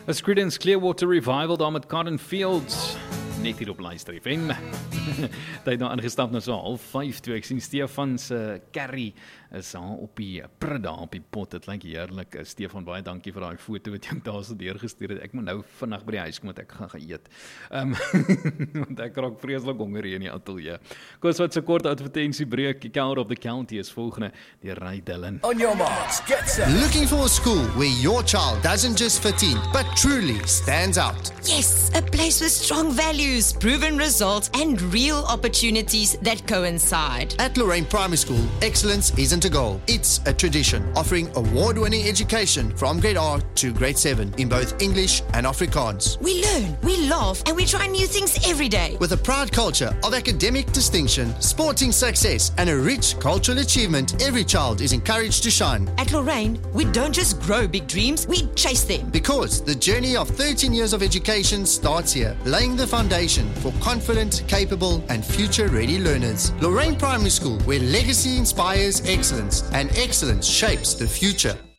'n Creedence Clearwater Revival daar met Karen Fields. Net hier op Luister FM. Tyd nou ingestap na so 4:30 toe ek sien Stefan se curry is daar op die prida op die pot. Dit lyk heerlik. Stefan, baie dankie vir daai foto wat jy daar so deurgestuur het. Ek moet nou vinnig by die huis kom, want ek gaan eet. Want ek raak vreeslik honger hier in die ateljee. Kos wat so kort advertensiebreek. Die Counter of the County is volgende deur Ray Dillon. On your marks, get set. Looking for a school where your child doesn't just fit in, but truly stands out. Yes, a place with strong values, proven results, and real opportunities that coincide. At Lorraine Primary School, excellence isn't a goal, it's a tradition, offering award-winning education from grade R to grade 7 in both English and Afrikaans. We learn, we laugh, and we try new things every day. With a proud culture of academic distinction, sporting success, and a rich cultural achievement, every child is encouraged to shine. At Lorraine, we don't just grow big dreams, we chase them. Because the journey of 13 years of education starts here, laying the foundation for confident, capable, and future-ready learners. Lorraine Primary School, where legacy inspires excellence and excellence shapes the future.